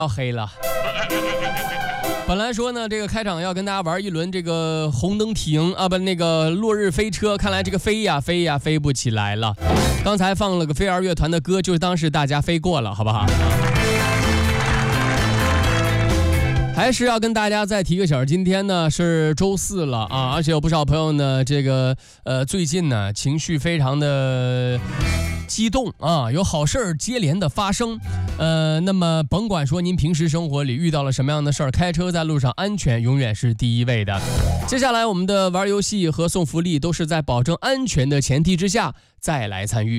要黑了。本来说呢，这个开场要跟大家玩一轮这个红灯停啊，不，那个落日飞车。看来这个飞呀飞呀飞不起来了。刚才放了个飞儿乐团的歌，就当是大家飞过了，好不好？还是要跟大家再提个醒，今天呢是周四了啊，而且有不少朋友呢，这个最近呢情绪非常的激动啊，有好事儿接连的发生。那么甭管说您平时生活里遇到了什么样的事儿，开车在路上安全永远是第一位的。接下来我们的玩游戏和送福利都是在保证安全的前提之下再来参与。